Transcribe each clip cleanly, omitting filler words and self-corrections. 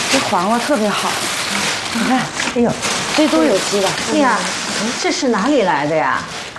这黄瓜特别好，你看， 哎呦， 这都有机的。 哎呀，这是哪里来的呀？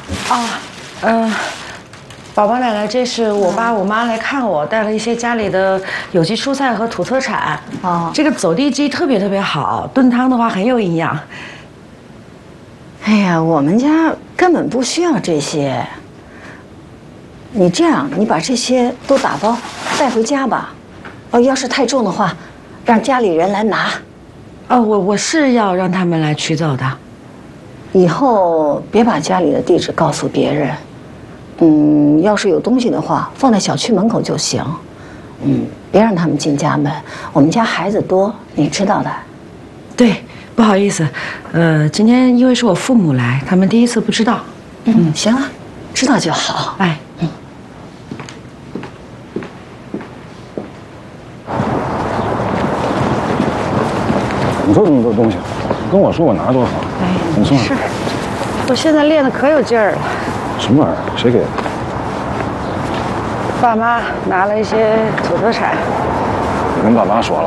宝宝奶奶，这是我爸我妈来看我，带了一些家里的有机蔬菜和土特产。这个走地鸡特别好，炖汤的话很有营养。 哎呀，我们家根本不需要这些。你这样，你把这些都打包带回家吧。要是太重的话，让家里人来拿。 我是要让他们来取走的。 以后别把家里的地址告诉别人。要是有东西的话，放在小区门口就行。别让他们进家门。我们家孩子多，你知道的。 对，不好意思，今天因为是我父母来，他们第一次不知道。 行了，知道就好。 哎， 你说这么多东西，跟我说我拿多好。你说是，我现在练得可有劲儿了。 什么玩意儿？谁给的？ 爸妈拿了一些土特产。 你跟爸妈说了？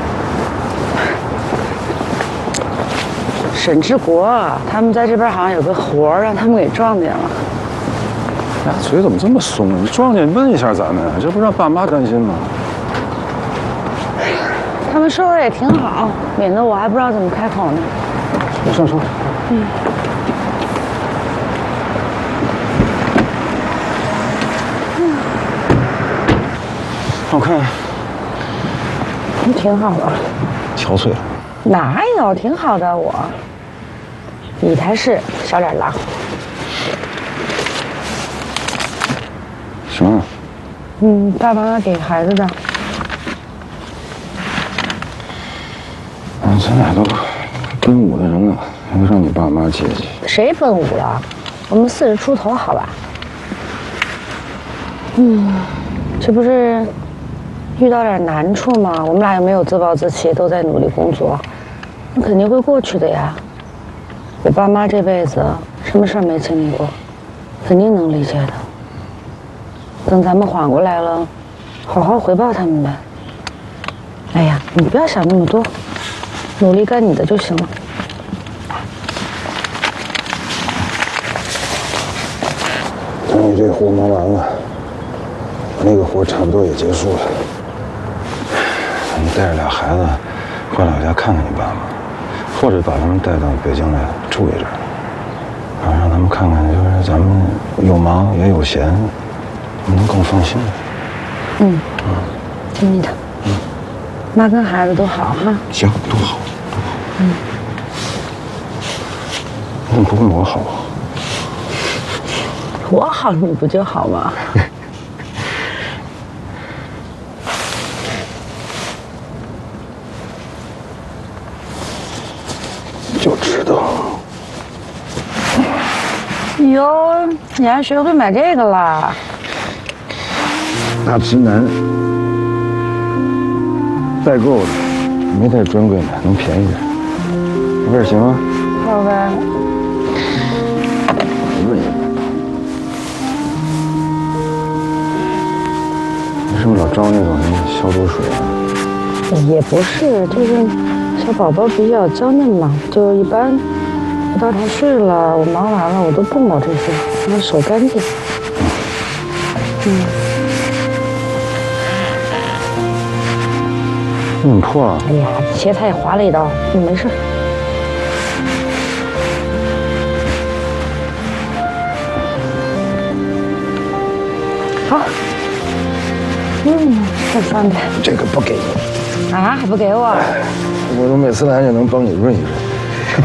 沈志国他们在这边好像有个活儿，让他们给撞见了。 呀，嘴怎么这么松啊？你撞见问一下咱们，这不让爸妈担心吗？ 他们说的也挺好，免得我还不知道怎么开口呢。 上车。好看。 挺好的。 憔悴了。 哪有？挺好的我。你才是小脸狼。 什么？ 爸妈给孩子的。 咱俩都奔5的人了，还让你爸妈接济。 谁奔5了？我们40出头，好吧？这不是遇到点难处吗？我们俩又没有自暴自弃，都在努力工作，那肯定会过去的呀。我爸妈这辈子什么事儿没经历过，肯定能理解的。等咱们缓过来了，好好回报他们呗。哎呀，你不要想那么多，努力干你的就行了。 等你这活忙完了，那个活差不多也结束了。咱们带着俩孩子回老家看看你爸妈，或者把他们带到北京来住一阵，让他们看看，就是咱们有忙也有闲，能更放心。 听你的。妈跟孩子都好哈。 行，都好，都好。你怎么不跟我好啊？ 我好，你不就好吗？ 就知道。 哟，你还学会买这个啦？ 大直男代购的，没带专柜买，能便宜点。味儿行吗？ 好呗。 润一润。为什么老招那种什么消毒水啊？ 也不是，就是小宝宝比较娇嫩嘛，就一般我到他睡了，我忙完了，我都不抹这些，让他手干净。 怎么破了？ 哎呀，切菜划了一刀，没事。好，再酸点。 这个不给你啊，还不给我？ 我说每次来就能帮你润一润。